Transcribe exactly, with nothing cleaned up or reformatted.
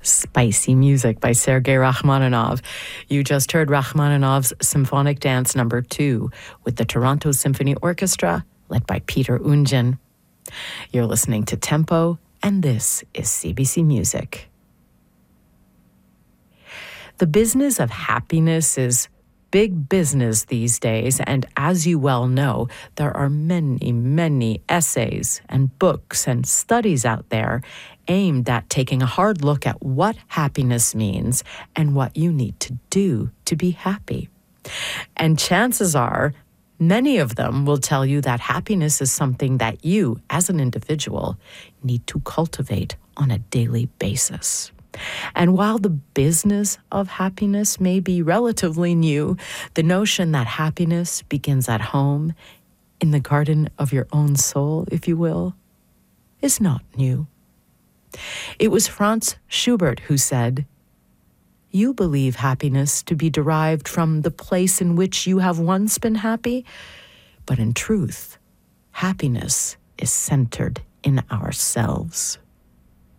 Spicy music by Sergei Rachmaninoff. You just heard Rachmaninoff's Symphonic Dance Number Two with the Toronto Symphony Orchestra, led by Peter Oundjian. You're listening to Tempo, and this is C B C Music. The business of happiness is big business these days, and as you well know, there are many, many essays and books and studies out there aimed at taking a hard look at what happiness means and what you need to do to be happy. And chances are, many of them will tell you that happiness is something that you, as an individual, need to cultivate on a daily basis. And while the business of happiness may be relatively new, the notion that happiness begins at home, in the garden of your own soul, if you will, is not new. It was Franz Schubert who said, "You believe happiness to be derived from the place in which you have once been happy, but in truth, happiness is centered in ourselves."